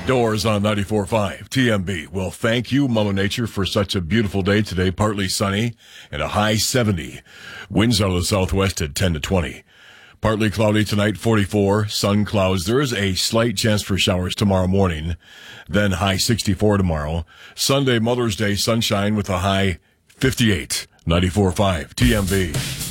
Doors on 94.5 TMB. Well, thank you, Mother Nature, for such a beautiful day today. Partly sunny and a high 70. Winds out of the southwest at 10 to 20. Partly cloudy tonight, 44. Sun clouds. There is a slight chance for showers tomorrow morning. Then high 64 tomorrow. Sunday, Mother's Day, sunshine with a high 58. 94.5 TMB.